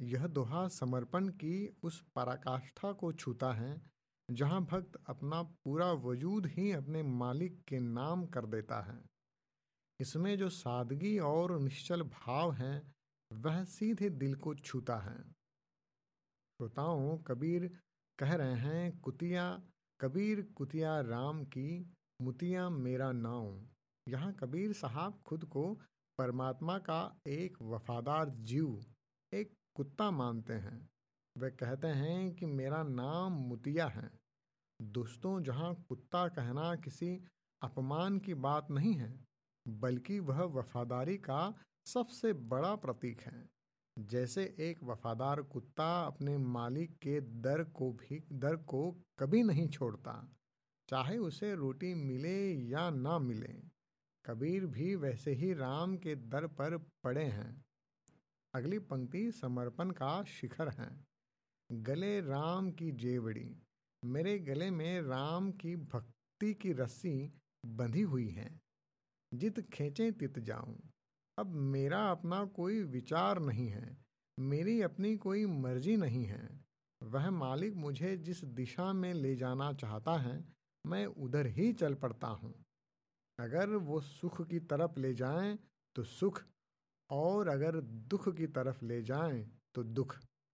यह दोहा समर्पण की उस पराकाष्ठा को छूता है जहाँ भक्त अपना पूरा वजूद ही अपने मालिक के नाम कर देता है। इसमें जो सादगी और निश्चल भाव है वह सीधे दिल को छूता है। श्रोताओं, कबीर कह रहे हैं, कबीर कुतिया राम की, मुतिया मेरा नाम। यहाँ कबीर साहब खुद को परमात्मा का एक वफादार जीव, एक कुत्ता मानते हैं। वे कहते हैं कि मेरा नाम मुतिया है। दोस्तों, जहाँ कुत्ता कहना किसी अपमान की बात नहीं है, बल्कि वह वफादारी का सबसे बड़ा प्रतीक है। जैसे एक वफादार कुत्ता अपने मालिक के दर को कभी नहीं छोड़ता, चाहे उसे रोटी मिले या ना मिले। कबीर भी वैसे ही राम के दर पर पड़े हैं। अगली पंक्ति समर्पण का शिखर है। गले राम की जेवड़ी, मेरे गले में राम की भक्ति की रस्सी बंधी हुई है। जित खींचे तित जाऊं। अब मेरा अपना कोई विचार नहीं है, मेरी अपनी कोई मर्जी नहीं है। वह मालिक मुझे जिस दिशा में ले जाना चाहता है, मैं उधर ही चल पड़ता हूँ। अगर वो सुख की तरफ ले जाएं तो सुख, और अगर दुख की तरफ ले जाएं तो दुख।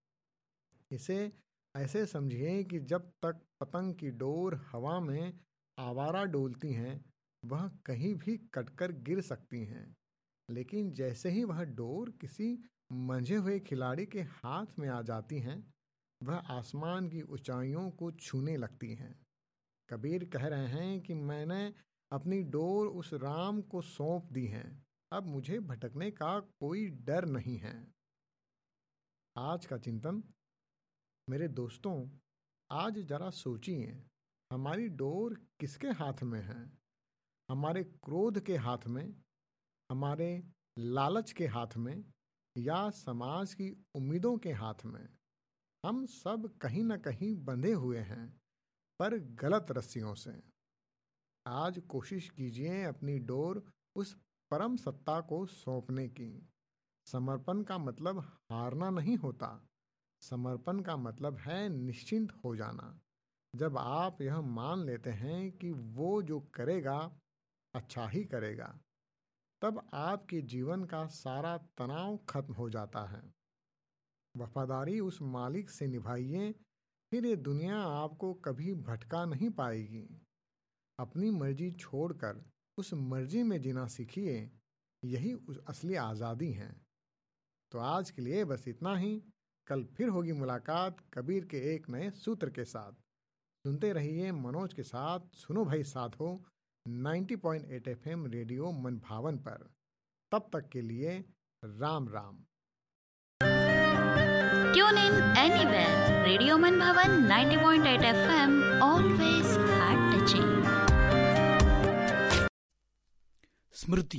इसे ऐसे समझिए कि जब तक पतंग की डोर हवा में आवारा डोलती हैं, वह कहीं भी कटकर गिर सकती हैं। लेकिन जैसे ही वह डोर किसी मंझे हुए खिलाड़ी के हाथ में आ जाती हैं, वह आसमान की ऊंचाइयों को छूने लगती हैं। कबीर कह रहे हैं कि मैंने अपनी डोर उस राम को सौंप दी है। अब मुझे भटकने का कोई डर नहीं है। आज का चिंतन। मेरे दोस्तों, आज जरा सोचिए, हमारी डोर किसके हाथ में है? हमारे क्रोध के हाथ में, हमारे लालच के हाथ में, या समाज की उम्मीदों के हाथ में? हम सब कहीं न कहीं बंधे हुए हैं, पर गलत रस्सियों से। आज कोशिश कीजिए अपनी डोर उस परम सत्ता को सौंपने की। समर्पण का मतलब हारना नहीं होता। समर्पण का मतलब है निश्चिंत हो जाना। जब आप यह मान लेते हैं कि वो जो करेगा अच्छा ही करेगा, तब आपके जीवन का सारा तनाव खत्म हो जाता है। वफादारी उस मालिक से निभाइए, फिर ये दुनिया आपको कभी भटका नहीं पाएगी। अपनी मर्जी छोड़कर उस मर्जी में जीना सीखिए, यही उस असली आज़ादी है। तो आज के लिए बस इतना ही। कल फिर होगी मुलाकात कबीर के एक नए सूत्र के साथ। सुनते रहिए मनोज के साथ सुनो भाई साथ हो 90.8 FM रेडियो मन भावन पर। तब तक के लिए Ram Ram. Tune in anywhere. Radio Manbhavan 90.8 FM, always heart touching. स्मृती.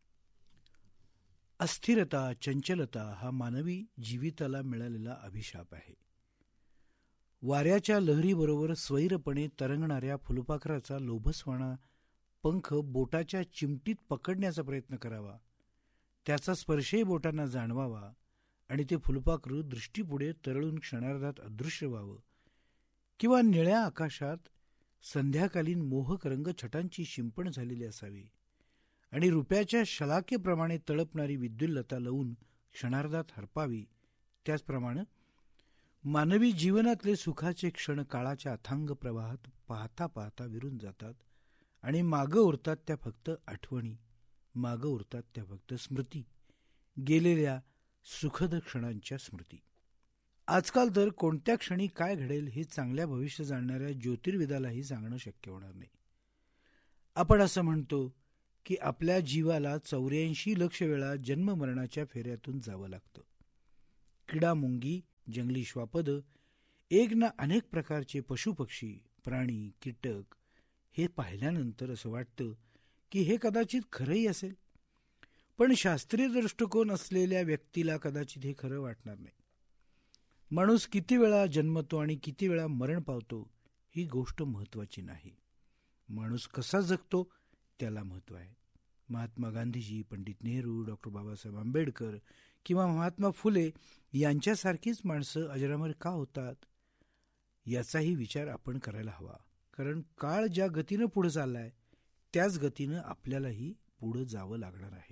अस्थिरता, चंचलता हा मानवी जीविताला मिळालेला अभिशाप आहे. वाऱ्याच्या लहरीबरोबर स्वैरपणे तरंगणाऱ्या फुलपाखराचा लोभसवाणा पंख बोटाच्या चिमटीत पकडण्याचा प्रयत्न करावा, त्याचा स्पर्शही बोटांना जाणवावा आणि ते फुलपाखरू दृष्टीपुढे तरळून क्षणार्धात अदृश्य व्हावं, किंवा निळ्या आकाशात संध्याकालीन मोहक रंगछटांची शिंपण झालेली असावी आणि रुपयाच्या शलाकेप्रमाणे तळपणारी विद्युल्लता लावून क्षणार्धात हरपावी. त्याचप्रमाणे मानवी जीवनातले सुखाचे क्षण काळाच्या अथांग प्रवाहात पाहता पाहता विरून जातात आणि मागं उरतात त्या फक्त आठवणी, मागं उरतात त्या फक्त स्मृती, गेलेल्या सुखद क्षणांच्या स्मृती. आजकाल तर कोणत्या क्षणी काय घडेल हे चांगल्या भविष्य जाणणाऱ्या ज्योतिर्विदालाही सांगणं शक्य होणार नाही. आपण असं म्हणतो की आपल्या जीवाला 84 लक्ष वेळा जन्ममरणाच्या फेऱ्यातून जावं लागतं. किडामुंगी, जंगली श्वापद, एक ना अनेक प्रकारचे पशुपक्षी, प्राणी, कीटक हे पाहिल्यानंतर असं वाटतं की हे कदाचित खरंही असेल. पण शास्त्रीय दृष्टिकोन असलेल्या व्यक्तीला कदाचित हे खरं वाटणार नाही. माणूस किती वेळा जन्मतो आणि किती वेळा मरण पावतो ही गोष्ट महत्वाची नाही. माणूस कसा जगतो त्याला महत्व आहे. महात्मा गांधीजी, पंडित नेहरू, डॉक्टर बाबासाहेब आंबेडकर किंवा महात्मा फुले यांच्यासारखीच माणसं अजरामर का होतात, याचाही विचार आपण करायला हवा. कारण काळ ज्या गतीनं पुढे चाललाय त्याच गतीनं आपल्यालाही पुढे जावं लागणार आहे.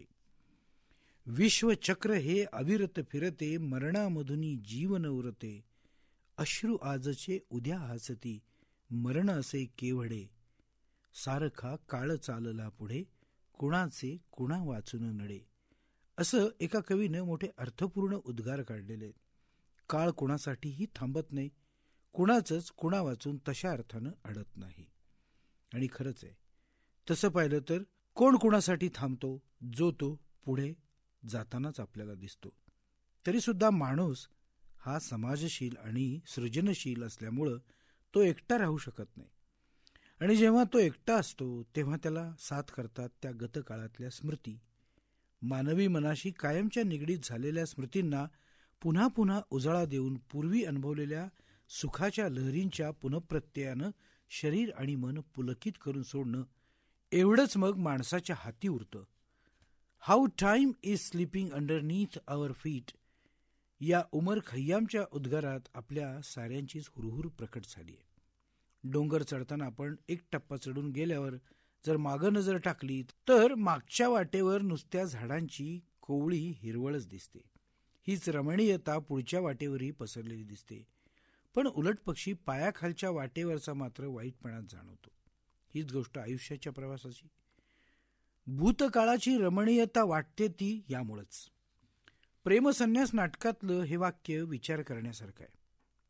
विश्वचक्र हे अविरत फिरते, मरणामधुनी जीवन उरते. अश्रू आजचे उद्या हसती, मरण असे केवढे. सारखा काळ चालला पुढे, कुणाचे कुणा वाचून नडे. असं एका कवीनं मोठे अर्थपूर्ण उद्गार काढलेले. काळ कुणासाठीही थांबत नाही, कुणाचंच कुणा वाचून तशा अर्थानं अडत नाही. आणि खरंच आहे, तसं पाहिलं तर कोण कुणासाठी थांबतो, जो तो पुढे जातानाच आपल्याला दिसतो. तरी सुद्धा माणूस हा समाजशील आणि सृजनशील असल्यामुळं तो एकटा राहू शकत नाही. आणि जेव्हा तो एकटा असतो तेव्हा त्याला साथ करतात त्या गतकाळातल्या स्मृती. मानवी मनाशी कायमच्या निगडीत झालेल्या स्मृतींना पुन्हा पुन्हा उजाळा देऊन पूर्वी अनुभवलेल्या सुखाच्या लहरींच्या पुनःप्रत्ययानं शरीर आणि मन पुलकित करून सोडणं, एवढंच मग माणसाच्या हाती उरतं. How time is sleeping underneath our feet या उमर खय्यामच्या उद्गारात आपल्या साऱ्यांचीच हुरहुर प्रकट झाली आहे. डोंगर चढताना आपण एक टप्पा चढून गेल्यावर जर मागं नजर टाकली तर मागच्या वाटेवर नुसत्या झाडांची कोवळी हिरवळच दिसते. हीच रमणीयता पुढच्या वाटेवरही पसरलेली दिसते. पण उलट पक्षी पायाखालच्या वाटेवरचा मात्र वाईटपणात जाणवतो. हीच गोष्ट आयुष्याच्या प्रवासाची. भूतकाळाची रमणीयता वाटते ती यामुळेच. प्रेमसन्यास नाटकातलं हे वाक्य विचार करण्यासारखं आहे.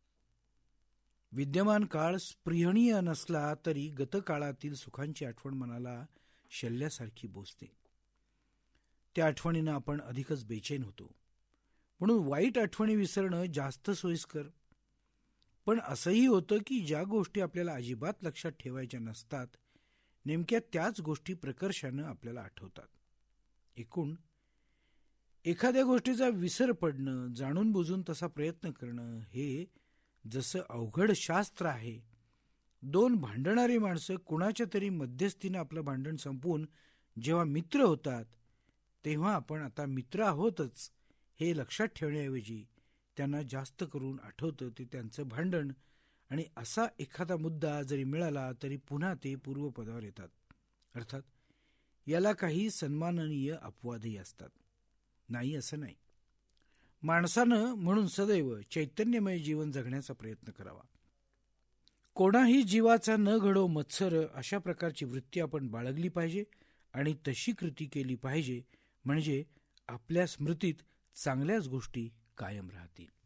विद्यमान काळ स्पृहणीय नसला तरी गतकाळातील सुखांची आठवण मनाला शल्ल्यासारखी बोचते. त्या आठवणीनं आपण अधिकच बेचैन होतो. म्हणून वाईट आठवणी विसरणं जास्त सोयीस्कर. पण असंही होतं की ज्या गोष्टी आपल्याला अजिबात लक्षात ठेवायच्या नसतात, नेमक्या त्याच गोष्टी प्रकर्षानं आपल्याला आठवतात. एकूण एखाद्या गोष्टीचा विसर पडणं, जाणून बुजून तसा प्रयत्न करणं हे जसं अवघड शास्त्र आहे. दोन भांडणारी माणसं कुणाच्या तरी मध्यस्थीनं आपलं भांडण संपवून जेव्हा मित्र होतात, तेव्हा आपण आता मित्र आहोतच हे लक्षात ठेवण्याऐवजी त्यांना जास्त करून आठवतं ते त्यांचं भांडण. आणि असा एखादा मुद्दा जरी मिळाला तरी पुन्हा ते पूर्वपदावर येतात. अर्थात याला काही सन्माननीय अपवादही असतात. नाही असं नाही. माणसानं म्हणून सदैव चैतन्यमय जीवन जगण्याचा प्रयत्न करावा. कोणाही जीवाचा न घडो मत्सर अशा प्रकारची वृत्ती आपण बाळगली पाहिजे आणि तशी कृती केली पाहिजे, म्हणजे आपल्या स्मृतीत चांगल्याच गोष्टी कायम राहतील.